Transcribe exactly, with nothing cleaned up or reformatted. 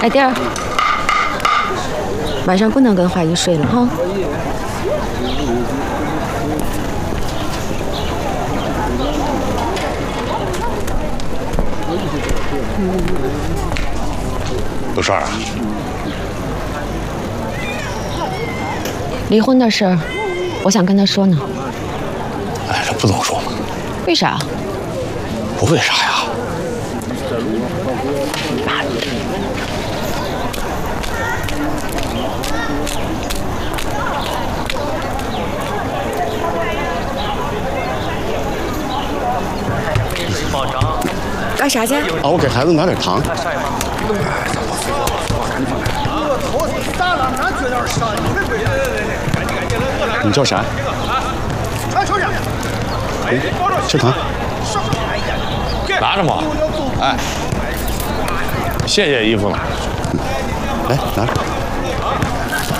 哎，弟儿，晚上不能跟华姨睡了哈。 有事儿啊？ 离婚的事儿，我想跟他说呢。 哎，这不能说嘛。 为啥？ 不为啥呀？ 干啥去？ 啊，我给孩子拿点糖。你叫啥？哎，吃糖。 拿着嘛。哎，谢谢姨夫了。 来，拿着。